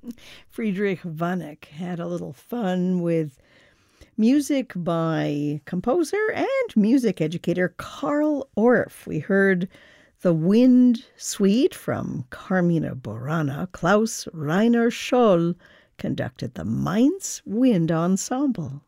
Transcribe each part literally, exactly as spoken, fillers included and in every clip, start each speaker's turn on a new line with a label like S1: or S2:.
S1: Friedrich Vonnegut had a little fun with music by composer and music educator Carl Orff. We heard The Wind Suite from Carmina Burana. Klaus Rainer Scholl conducted the Mainz Wind Ensemble.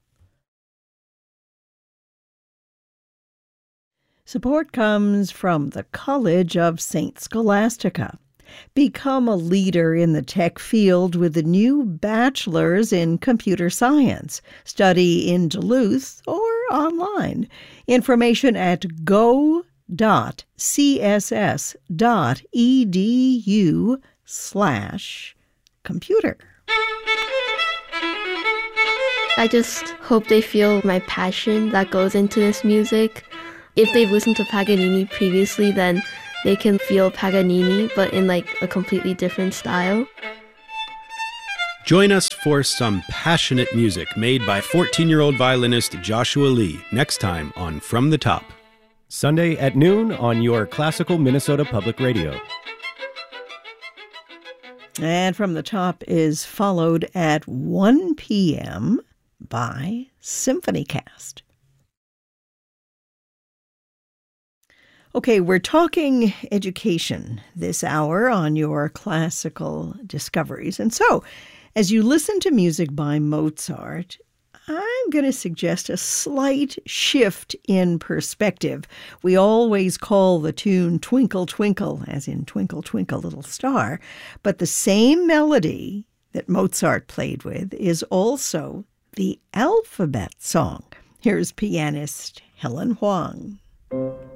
S1: Support comes from the College of Saint Scholastica. Become a leader in the tech field with the new Bachelor's in Computer Science. Study in Duluth or online. Information at go dot c s s dot e d u slash computer.
S2: I just hope they feel my passion that goes into this music. If they've listened to Paganini previously, then they can feel Paganini, but in like a completely different style.
S3: Join us for some passionate music made by fourteen-year-old violinist Joshua Lee next time on From the Top.
S4: Sunday at noon on your classical Minnesota Public Radio.
S1: And From the Top is followed at one p.m. by SymphonyCast. Okay, we're talking education this hour on your classical discoveries. And so, as you listen to music by Mozart, I'm going to suggest a slight shift in perspective. We always call the tune Twinkle, Twinkle, as in Twinkle, Twinkle, Little Star. But the same melody that Mozart played with is also the alphabet song. Here's pianist Helen Huang.